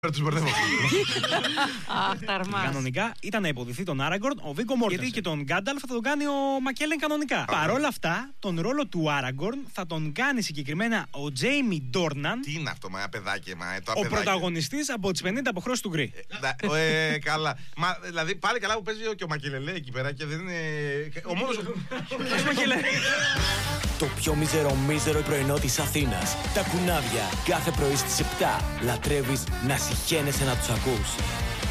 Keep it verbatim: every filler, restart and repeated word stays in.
Τους μπερδεύω. Αχ, ταρμάς. Κανονικά ήταν να υποδηθεί τον Άραγκορν ο Βίγκο Μόρτενσεν. Γιατί και τον Γκάνταλφ θα τον κάνει ο Μακέλεν κανονικά. Παρ' όλα αυτά, τον ρόλο του Άραγκορν θα τον κάνει συγκεκριμένα ο Τζέιμι Ντόρναν. Τι είναι αυτό, μα παιδάκι, μα το Ο πρωταγωνιστής από τις πενήντα αποχρώσεις του Γκρι. Ε, καλά. Μα δηλαδή πάλι καλά που παίζει και ο Μακελελέ εκεί πέρα και δεν είναι. Ο μόνος. Το πιο μίζερο μίζερο πρωινό της Αθήνας. Τα κουνάβια κάθε πρωί στις επτά. Λατρεύεις να συχαίνεσαι να τους ακούς.